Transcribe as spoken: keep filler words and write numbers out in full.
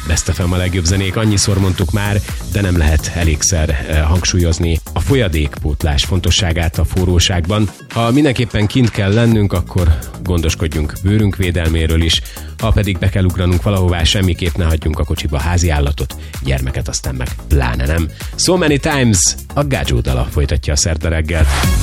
Best ef em a legjobb zenék, annyiszor mondtuk már, de nem lehet elégszer hangsúlyozni a folyadékpótlás fontosságát a forróságban. Ha mindenképpen kint kell lennünk, akkor gondoskodjunk bőrünk védelméről is, ha pedig be kell ugranunk valahová, semmiképp ne hagyjunk a kocsiba házi állatot, gyermeket aztán meg pláne nem. So Many Times, a Gágyó dala folytatja a szerda reggelt.